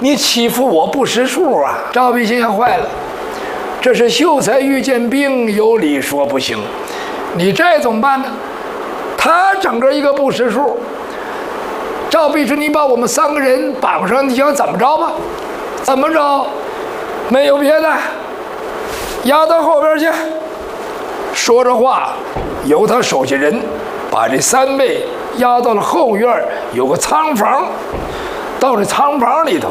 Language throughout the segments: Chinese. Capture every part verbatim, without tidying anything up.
你欺负我不识数啊！赵必心想坏了，这是秀才遇见兵，有理说不行。你这怎么办呢？他整个一个不识数。赵必说：“你把我们三个人绑上，你想怎么着吧？怎么着？没有别的，押到后边去。”说着话，由他手下人把这三位押到了后院，有个仓房。到这仓房里头，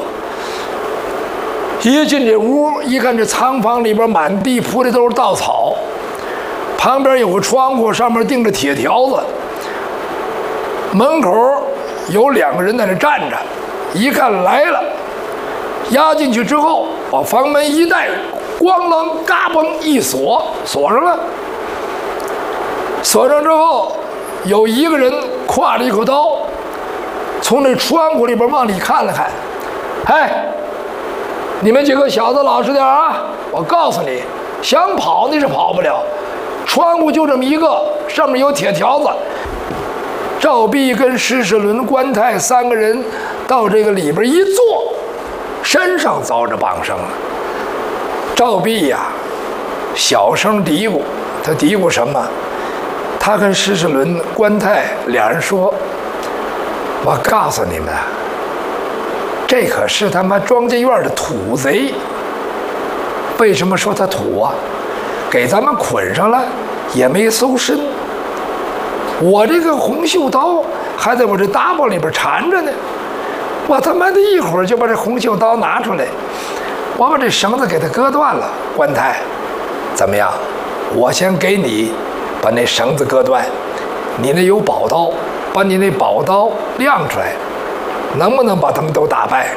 一进这屋，一看这仓房里边满地铺的都是稻草，旁边有个窗户，上面钉着铁条子，门口有两个人在那站着，一看来了，押进去之后，把房门一带，咣啷嘎嘣一锁，锁上了。锁上之后，有一个人挎着一口刀，从那窗户里边往里看了看，哎，你们几个小子老实点啊！我告诉你，想跑你是跑不了，窗户就这么一个，上面有铁条子。赵必跟施世伦、关泰三个人到这个里边一坐，身上遭着绑上了。赵必呀，小声嘀咕，他嘀咕什么？他跟施世伦、关泰两人说：“我告诉你们，这可是他妈庄稼院的土贼。为什么说他土啊？给咱们捆上了，也没搜身。我这个红袖刀还在我这搭包里边缠着呢。我他妈的一会儿就把这红袖刀拿出来，我把这绳子给他割断了。关泰，怎么样？我先给你把那绳子割断，你那有宝刀，把你那宝刀亮出来，能不能把他们都打败？”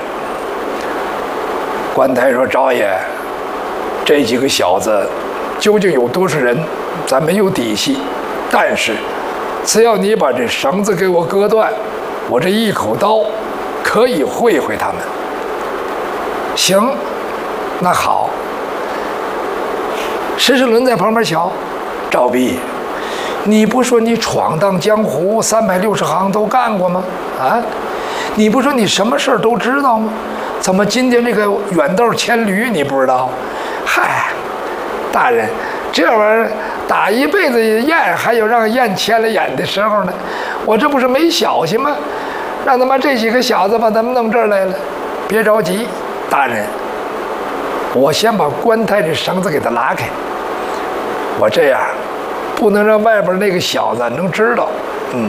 关泰说：“赵爷，这几个小子究竟有多少人，咱没有底细，但是只要你把这绳子给我割断，我这一口刀可以会会他们。”行，那好。施世伦在旁边瞧，赵必，你不说你闯荡江湖三百六十行都干过吗？啊，你不说你什么事儿都知道吗？怎么今天这个远道牵驴你不知道？嗨，大人，这玩意儿打一辈子雁，还有让雁牵了眼的时候呢。我这不是没小心吗？让他妈这几个小子把他们弄这儿来了。别着急，大人，我先把关泰这绳子给他拉开。我这样不能让外边那个小子能知道。嗯。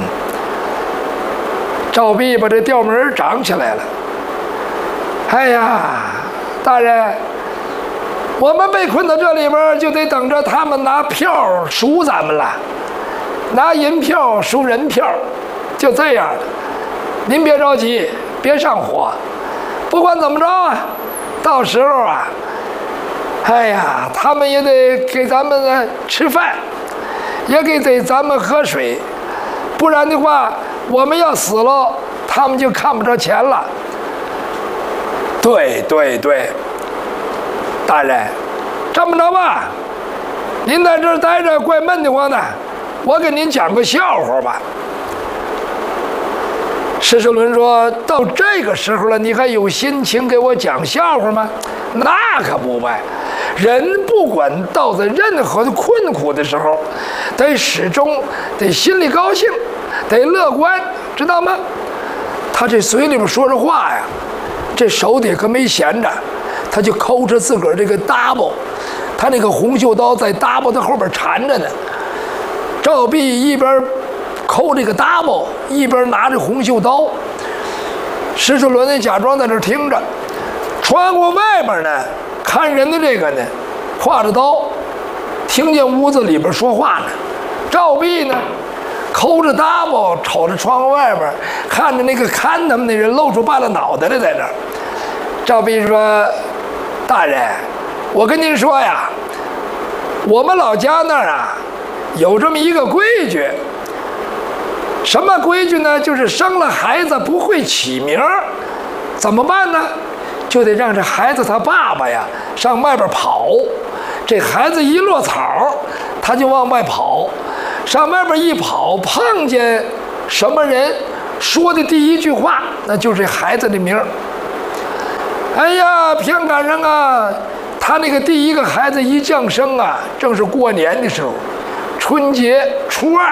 赵必把这吊门长起来了。哎呀，大人，我们被困到这里边，就得等着他们拿票赎咱们了，拿银票赎人票，就这样的。您别着急，别上火。不管怎么着啊，到时候啊，哎呀，他们也得给咱们呢吃饭，也给得咱们喝水，不然的话，我们要死了，他们就看不着钱了。对对对，大人，这么着吧，您在这儿待着怪闷得慌的，我给您讲个笑话吧。施世伦说：“到这个时候了，你还有心情给我讲笑话吗？那可不呗。人不管到在任何的困苦的时候，得始终得心里高兴，得乐观，知道吗？”他这嘴里边说着话呀，这手底可没闲着，他就抠着自个儿这个搭包，他那个红袖刀在搭包的后边缠着呢。赵必一边抠这个搭包，一边拿着红袖刀。施世伦呢假装在这听着，穿过外边呢，看人的这个呢，挎着刀，听见屋子里边说话呢。赵必呢，抠着搭包，瞅着窗户外边，看着那个看他们的人露出半个脑袋来在这儿。赵必说：“大人，我跟您说呀，我们老家那儿啊，有这么一个规矩。什么规矩呢？就是生了孩子不会起名，怎么办呢？就得让这孩子他爸爸呀上外边跑。这孩子一落草，他就往外跑，上外边一跑，碰见什么人说的第一句话，那就是这孩子的名。 哎呀，偏赶上啊，他那个第一个孩子一降生啊，正是过年的时候，春节初二。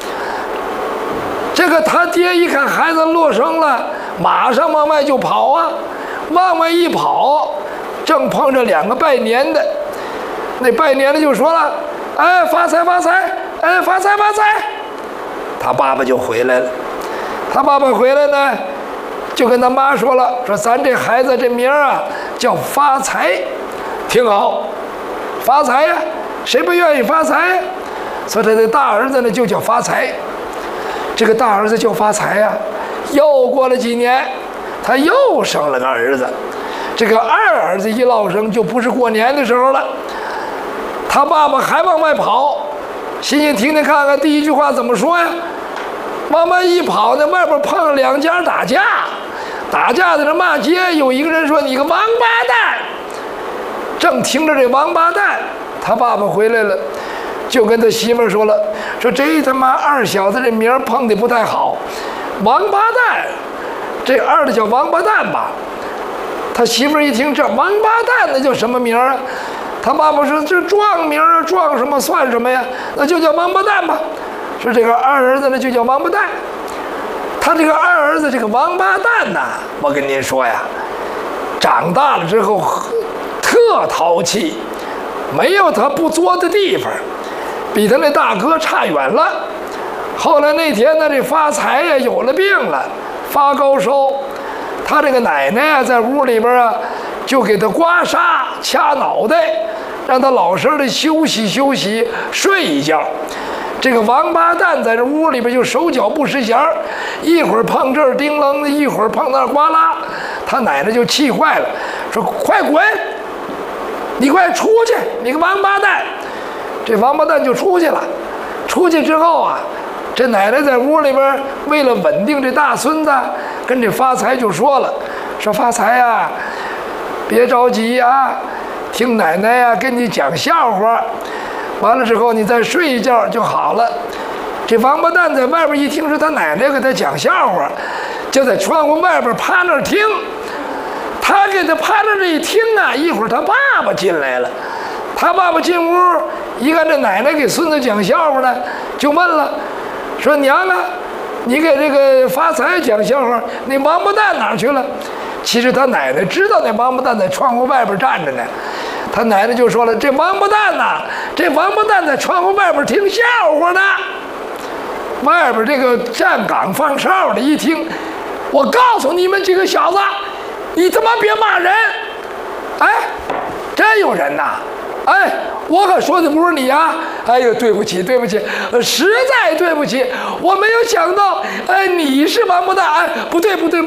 这个他爹一看孩子落生了，马上往外就跑啊，往外一跑，正碰着两个拜年的，那拜年的就说了：“哎，发财发财，哎，发财发财。”他爸爸就回来了，他爸爸回来呢，就跟他妈说了：“说咱这孩子这名啊叫发财，挺好，发财呀，谁不愿意发财呀？”所以他的大儿子呢就叫发财。这个大儿子叫发财呀，又过了几年，他又生了个儿子。这个二儿子一落生，就不是过年的时候了。他爸爸还往外跑，欣欣听听看看，第一句话怎么说呀？往外一跑呢，外边碰了两家打架，打架在这骂街。有一个人说：“你个王八蛋！”正听着这王八蛋，他爸爸回来了。就跟他媳妇儿说了，说这他妈二小子这名儿碰的不太好，王八蛋，这二的叫王八蛋吧。他媳妇儿一听这王八蛋，那叫什么名儿啊？他爸爸说这撞名儿，撞什么算什么呀？那就叫王八蛋吧。说这个二儿子呢就叫王八蛋。他这个二儿子这个王八蛋呐，我跟您说呀，长大了之后特淘气，没有他不作的地方。比他那大哥差远了。后来那天呢，这发财呀有了病了，发高烧，他这个奶奶呀在屋里边啊，就给他刮痧、掐脑袋，让他老实的休息休息，睡一觉。这个王八蛋在这屋里边就手脚不识弦，一会儿碰这儿叮啷的，一会儿碰那儿呱啦，他奶奶就气坏了，说：“快滚！你快出去！你个王八蛋！”这王八蛋就出去了。出去之后啊，这奶奶在屋里边为了稳定这大孙子，跟这发财就说了：“说发财呀，别着急啊，听奶奶呀跟你讲笑话，完了之后你再睡一觉就好了。”这王八蛋在外边一听说他奶奶给他讲笑话，就在窗户外边趴那儿听。他给他趴那儿一听啊，一会儿他爸爸进来了。他爸爸进屋一看这奶奶给孙子讲笑话呢，就问了，说：“娘啊，你给这个发财讲笑话，那王八蛋哪去了？”其实他奶奶知道那王八蛋在窗户外边站着呢。他奶奶就说了：“这王八蛋呐，这王八蛋在窗户外边听笑话呢。”外边这个站岗放哨的一听，我告诉你们几个小子，你他妈别骂人！哎，真有人呐！哎，我可说的不是你啊！哎呦，对不起，对不起，实在对不起，我没有想到，哎，你是王八蛋！哎，不对，不对。